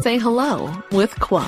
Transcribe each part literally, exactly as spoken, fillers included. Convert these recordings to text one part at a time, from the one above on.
Say hello with Quo.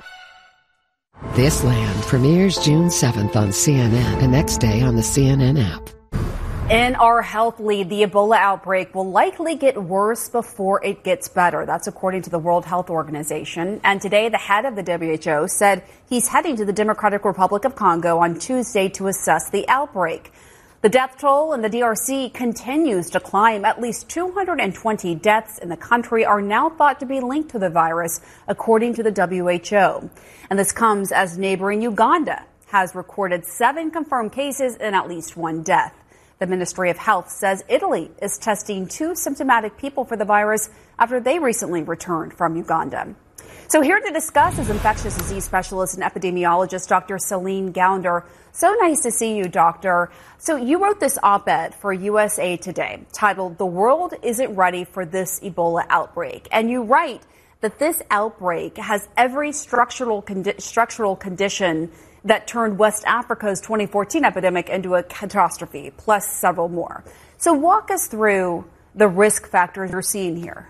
This Land premieres June seventh on C N N, the next day on the C N N app. In our health lead, the Ebola outbreak will likely get worse before it gets better. That's according to the World Health Organization. And today, the head of the W H O said he's heading to the Democratic Republic of Congo on Tuesday to assess the outbreak. The death toll in the D R C continues to climb. At least two hundred twenty deaths in the country are now thought to be linked to the virus, according to the W H O. And this comes as neighboring Uganda has recorded seven confirmed cases and at least one death. The Ministry of Health says Italy is testing two symptomatic people for the virus after they recently returned from Uganda. So here to discuss is infectious disease specialist and epidemiologist Doctor Celine Gounder. So nice to see you, Doctor. So you wrote this op-ed for U S A Today titled "The World Isn't Ready for This Ebola Outbreak." And you write that this outbreak has every structural condi- structural condition that turned West Africa's twenty fourteen epidemic into a catastrophe, plus several more. So walk us through the risk factors you're seeing here.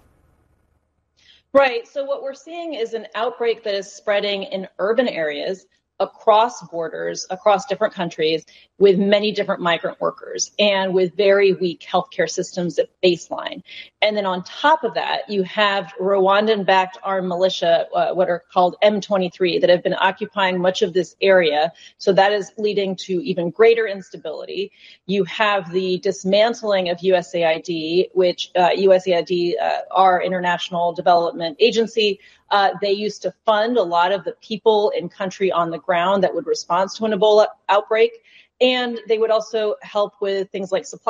Right. So what we're seeing is an outbreak that is spreading in urban areas, across borders, across different countries, with many different migrant workers and with very weak healthcare systems at baseline. And then on top of that, you have Rwandan-backed armed militia, uh, what are called M twenty-three, that have been occupying much of this area. So that is leading to even greater instability. You have the dismantling of U S A I D, which uh, U S A I D, uh, our international development agency, Uh, they used to fund a lot of the people in country on the ground that would respond to an Ebola outbreak. And they would also help with things like supply